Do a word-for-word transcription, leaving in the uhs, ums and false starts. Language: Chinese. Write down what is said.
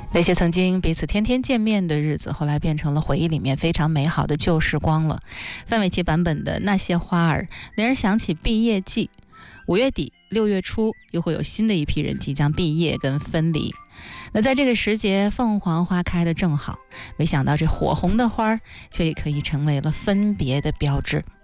那些曾经彼此天天见面的日子，后来变成了回忆里面非常美好的旧时光了。范玮琪版本的《那些花儿》，令人想起毕业季。五月底六月初又会有新的一批人即将毕业跟分离。那在这个时节，凤凰花开得正好，没想到这火红的花儿却也可以成为了分别的标志。